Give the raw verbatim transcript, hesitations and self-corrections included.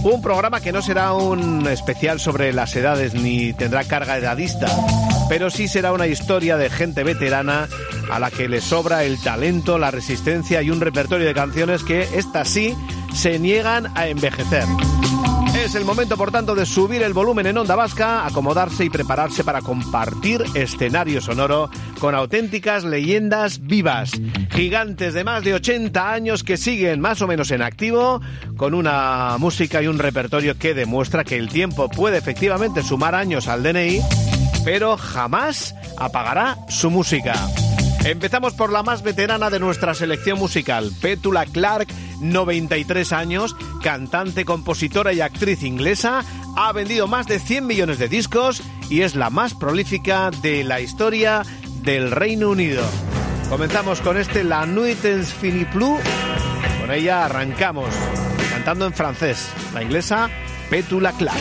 Un programa que no será un especial sobre las edades ni tendrá carga edadista, pero sí será una historia de gente veterana a la que le sobra el talento, la resistencia y un repertorio de canciones que, estas sí, se niegan a envejecer. Es el momento, por tanto, de subir el volumen en Onda Vasca, acomodarse y prepararse para compartir escenario sonoro con auténticas leyendas vivas. Gigantes de más de ochenta años que siguen más o menos en activo, con una música y un repertorio que demuestra que el tiempo puede efectivamente sumar años al D N I, pero jamás apagará su música. Empezamos por la más veterana de nuestra selección musical, Petula Clark, noventa y tres años, cantante, compositora y actriz inglesa, ha vendido más de cien millones de discos y es la más prolífica de la historia del Reino Unido. Comenzamos con este La Nuit est finie plus, con ella arrancamos, cantando en francés, la inglesa Petula Clark.